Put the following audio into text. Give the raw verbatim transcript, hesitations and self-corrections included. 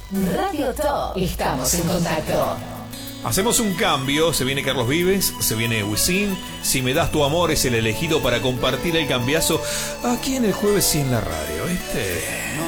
Radio Top. Estamos en contacto. Hacemos un cambio, se viene Carlos Vives, se viene Wisin. Si me das tu amor es el elegido para compartir el cambiazo aquí en el jueves y en la radio, ¿viste?